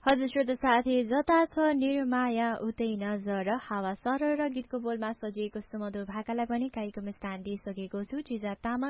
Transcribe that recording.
हजुर श्रोता साथी, जता छ निर्माया उतै नजर हावा सरर र गीतको बोलमा सजिएको सुमधुर भाकालाई पनि कार्यक्रम स्थान दिइसकेको छु। चिजा तामाङ